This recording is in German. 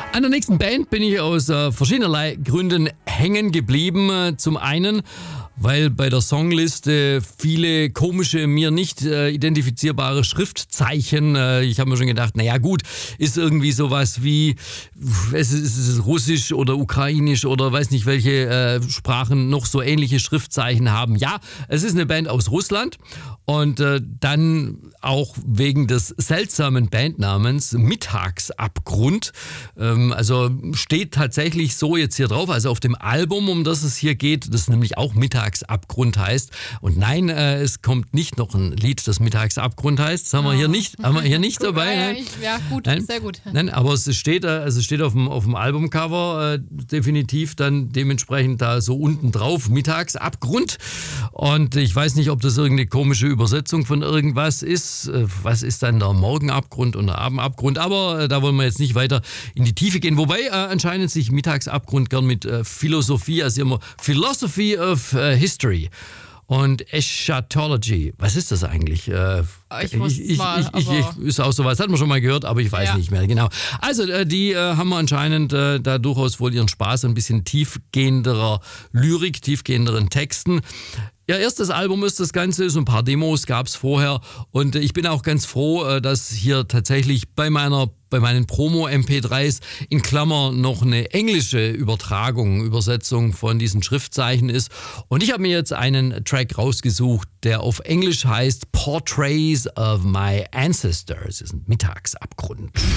An der nächsten Band bin ich aus verschiedenerlei Gründen hängen geblieben. Zum einen, weil bei der Songliste viele komische, mir nicht identifizierbare Schriftzeichen, ich habe mir schon gedacht, naja gut, ist irgendwie sowas wie, ist es Russisch oder Ukrainisch oder weiß nicht, welche Sprachen noch so ähnliche Schriftzeichen haben. Ja, es ist eine Band aus Russland und dann auch wegen des seltsamen Bandnamens Mittagsabgrund. Also steht tatsächlich so jetzt hier drauf, also auf dem Album, um das es hier geht, das nämlich auch Mittagsabgrund heißt. Und nein, es kommt nicht noch ein Lied, das Mittagsabgrund heißt. Das haben wir hier nicht dabei. Ja, gut, nein, sehr gut. Nein, aber es steht auf dem Albumcover definitiv dann dementsprechend da so unten drauf, Mittagsabgrund. Und ich weiß nicht, ob das irgendeine komische Übersetzung von irgendwas ist. Was ist dann der Morgenabgrund und der Abendabgrund? Aber da wollen wir jetzt nicht weiter in die Tiefe gehen. Wobei anscheinend sich Mittagsabgrund gern mit Philosophie, also immer Philosophy of History und Eschatology. Was ist das eigentlich? Ist auch sowas, hat man schon mal gehört, aber ich weiß nicht mehr genau. Also die haben anscheinend da durchaus wohl ihren Spaß an ein bisschen tiefgehenderer Lyrik, tiefgehenderen Texten. Ja, erstes Album ist das Ganze, so ein paar Demos gab es vorher und ich bin auch ganz froh, dass hier tatsächlich bei meinen Promo-MP3s in Klammer noch eine englische Übersetzung von diesen Schriftzeichen ist. Und ich habe mir jetzt einen Track rausgesucht, der auf Englisch heißt Portraits of My Ancestors. Das ist ein Mittagsabgrund.